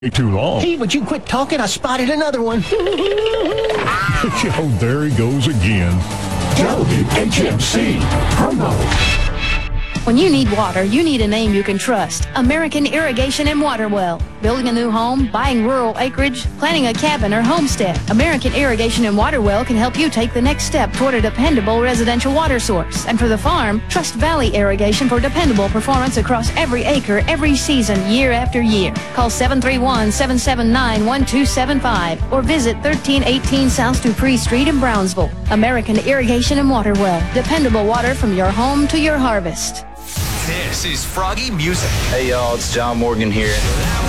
too long. Hey, would you quit talking? I spotted another one. Oh, there he goes again. WHMC promo. When you need water, you need a name you can trust. American Irrigation and Water Well. Building a new home, buying rural acreage, planning a cabin or homestead. American Irrigation and Water Well can help you take the next step toward a dependable residential water source. And for the farm, trust Valley Irrigation for dependable performance across every acre, every season, year after year. Call 731-779-1275 or visit 1318 South Dupree Street in Brownsville. American Irrigation and Water Well. Dependable water from your home to your harvest. This is Froggy Music. Hey y'all, it's John Morgan here.